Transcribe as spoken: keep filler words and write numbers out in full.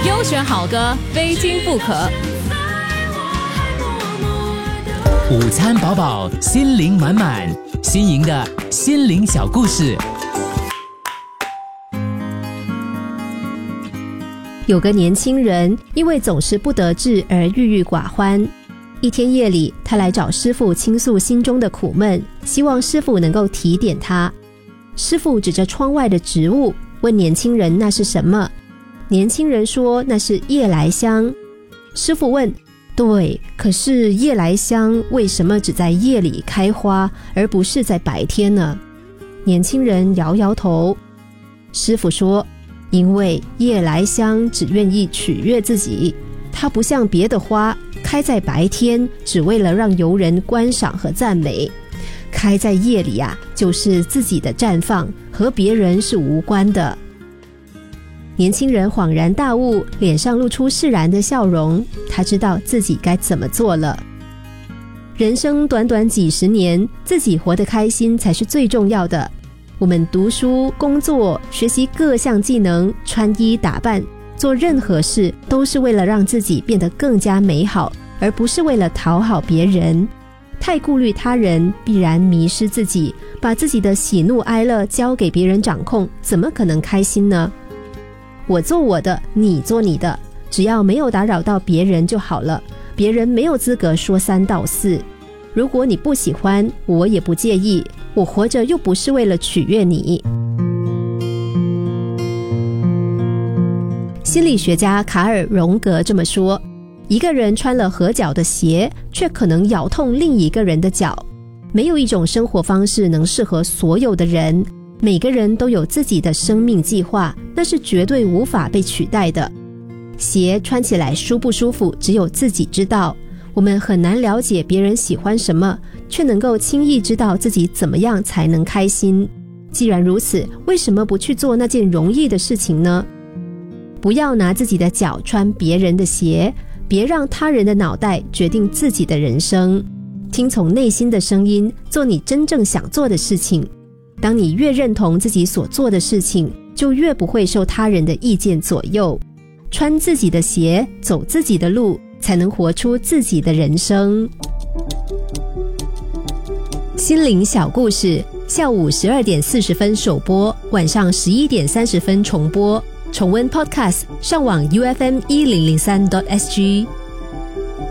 优选好歌，非听不可。 午餐饱饱，心灵满满，新颖的心灵小故事。 有个年轻人因为总是不得志而郁郁寡欢。一天夜里，他来找师父倾诉心中的苦闷，希望师父能够提点他。师父指着窗外的植物，问年轻人那是什么。年轻人说那是夜来香。师父问，对，可是夜来香为什么只在夜里开花，而不是在白天呢？年轻人摇摇头。师父说，因为夜来香只愿意取悦自己，它不像别的花开在白天只为了让游人观赏和赞美，开在夜里啊，就是自己的绽放，和别人是无关的。年轻人恍然大悟，脸上露出释然的笑容，他知道自己该怎么做了。人生短短几十年，自己活得开心才是最重要的。我们读书、工作、学习各项技能，穿衣打扮，做任何事都是为了让自己变得更加美好，而不是为了讨好别人。太顾虑他人，必然迷失自己，把自己的喜怒哀乐交给别人掌控，怎么可能开心呢？我做我的，你做你的，只要没有打扰到别人就好了，别人没有资格说三道四。如果你不喜欢，我也不介意，我活着又不是为了取悦你。心理学家卡尔·荣格这么说，一个人穿了合脚的鞋，却可能咬痛另一个人的脚。没有一种生活方式能适合所有的人，每个人都有自己的生命计划，那是绝对无法被取代的。鞋穿起来舒不舒服，只有自己知道。我们很难了解别人喜欢什么，却能够轻易知道自己怎么样才能开心。既然如此，为什么不去做那件容易的事情呢？不要拿自己的脚穿别人的鞋，别让他人的脑袋决定自己的人生。听从内心的声音，做你真正想做的事情。当你越认同自己所做的事情，就越不会受他人的意见左右。穿自己的鞋，走自己的路，才能活出自己的人生。心灵小故事，下午十二点四十分首播，晚上十一点三十分重播。重温 Podcast， 上网 U F M 一零零三 点 S G。